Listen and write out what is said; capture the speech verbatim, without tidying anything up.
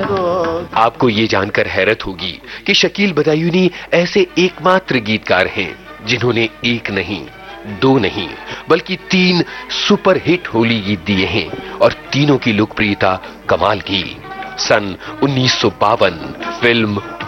आपको ये जानकर हैरत होगी कि शकील बदायूनी ऐसे एकमात्र गीतकार हैं जिन्होंने एक नहीं, दो नहीं, बल्कि तीन सुपरहिट होली गीत दिए हैं और तीनों की लोकप्रियता कमाल की। सन उन्नीस सौ बावन फिल्म